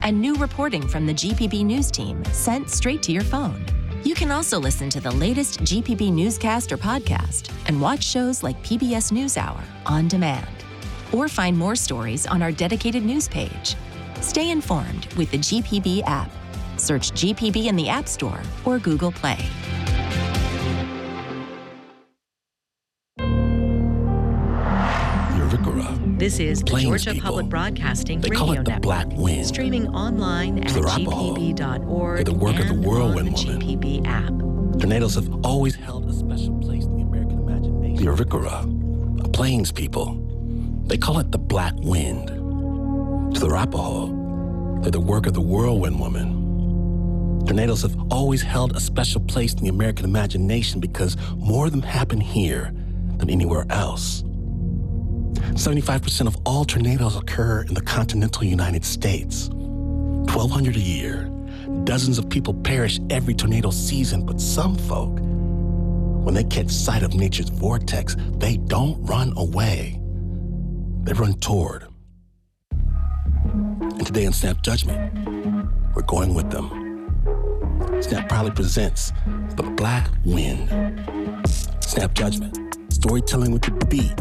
and new reporting from the GPB News team sent straight to your phone. You can also listen to the latest GPB newscast or podcast and watch shows like PBS NewsHour on demand. Or find more stories on our dedicated news page. Stay informed with the GPB app. Search GPB in the App Store or Google Play. This is the Georgia Public Broadcasting Radio Network. They call it the Black Wind. Streaming online at gpb.org the work and of the whirlwind on the woman. GPB app. Tornadoes have always held a special place in the American imagination. The Arikara, a Plains people, they call it the Black Wind. To the Arapaho, they're the work of the whirlwind woman. Tornadoes have always held a special place in the American imagination because more of them happen here than anywhere else. 75% of all tornadoes occur in the continental United States. 1,200 a year. Dozens of people perish every tornado season, but some folk, when they catch sight of nature's vortex, they don't run away. They run toward. And today on Snap Judgment, we're going with them. Snap proudly presents The Black Wind. Snap Judgment, storytelling with the beat.